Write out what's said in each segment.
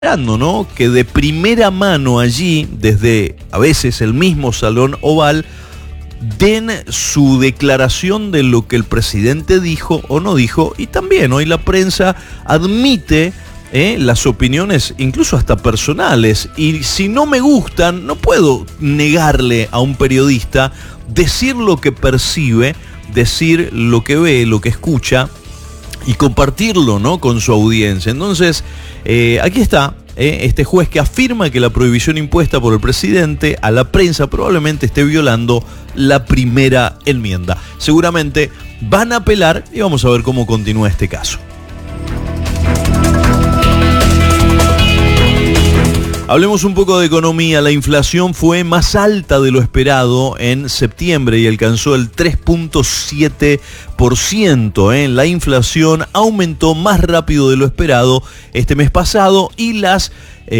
¿no? Que de primera mano allí, desde a veces el mismo Salón Oval, den su declaración de lo que el presidente dijo o no dijo, y también hoy la prensa admite las opiniones, incluso hasta personales, y si no me gustan, no puedo negarle a un periodista decir lo que percibe, decir lo que ve, lo que escucha, y compartirlo, ¿no?, con su audiencia. Entonces, aquí está este juez que afirma que la prohibición impuesta por el presidente a la prensa probablemente esté violando la primera enmienda. Seguramente van a apelar y vamos a ver cómo continúa este caso. Hablemos un poco de economía. La inflación fue más alta de lo esperado en septiembre y alcanzó el 3.7%. La inflación aumentó más rápido de lo esperado este mes pasado y las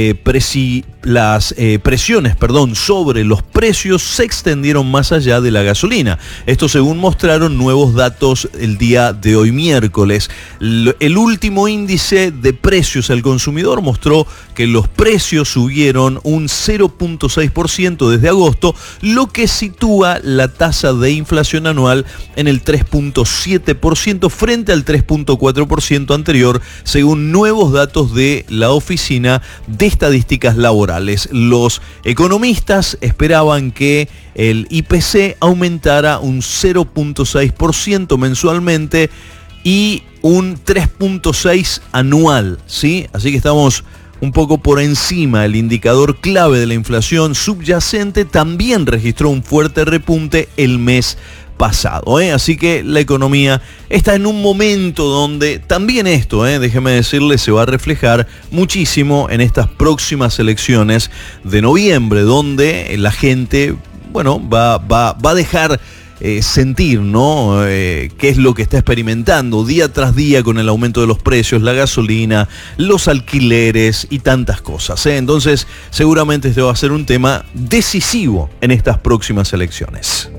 presiones sobre los precios se extendieron más allá de la gasolina. Esto según mostraron nuevos datos el día de hoy miércoles. El último índice de precios al consumidor mostró que los precios subieron un 0.6% desde agosto, lo que sitúa la tasa de inflación anual en el 3.7% frente al 3.4% anterior, según nuevos datos de la Oficina de Estadísticas Laborales. Los economistas esperaban que el IPC aumentara un 0.6% mensualmente y un 3.6% anual, ¿sí? Así que estamos un poco por encima. El indicador clave de la inflación subyacente también registró un fuerte repunte el mes pasado, Así que la economía está en un momento donde también esto, déjeme decirle, se va a reflejar muchísimo en estas próximas elecciones de noviembre, donde la gente, va a dejar sentir, ¿no? Qué es lo que está experimentando día tras día con el aumento de los precios, la gasolina, los alquileres y tantas cosas, Entonces, seguramente este va a ser un tema decisivo en estas próximas elecciones.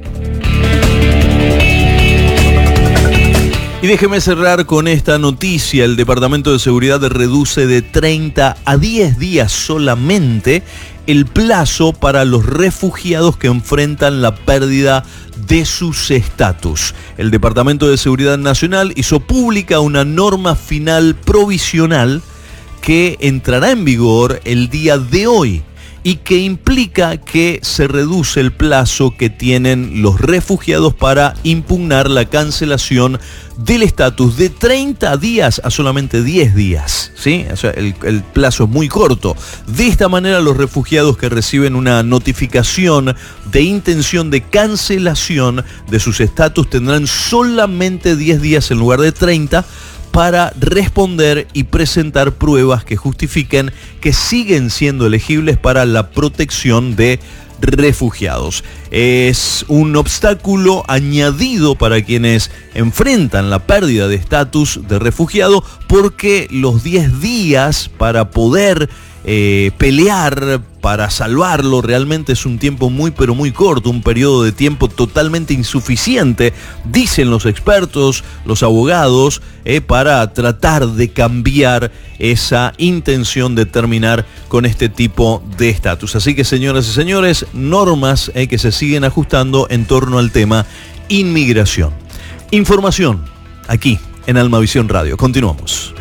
Y déjeme cerrar con esta noticia. El Departamento de Seguridad reduce de 30 a 10 días solamente el plazo para los refugiados que enfrentan la pérdida de sus estatus. El Departamento de Seguridad Nacional hizo pública una norma final provisional que entrará en vigor el día de hoy y que implica que se reduce el plazo que tienen los refugiados para impugnar la cancelación del estatus de 30 días a solamente 10 días, ¿sí? O sea, el plazo es muy corto. De esta manera, los refugiados que reciben una notificación de intención de cancelación de sus estatus tendrán solamente 10 días en lugar de 30 para responder y presentar pruebas que justifiquen que siguen siendo elegibles para la protección de refugiados. Es un obstáculo añadido para quienes enfrentan la pérdida de estatus de refugiado, porque los 10 días para poder pelear para salvarlo realmente es un tiempo muy pero muy corto, un periodo de tiempo totalmente insuficiente, dicen los expertos, los abogados, para tratar de cambiar esa intención de terminar con este tipo de estatus. Así que, señoras y señores, normas que se siguen ajustando en torno al tema inmigración. Información aquí en Almavisión Radio. Continuamos.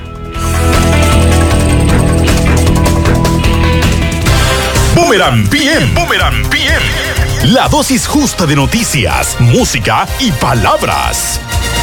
Boomerang PM. Boomerang PM. La dosis justa de noticias, música y palabras.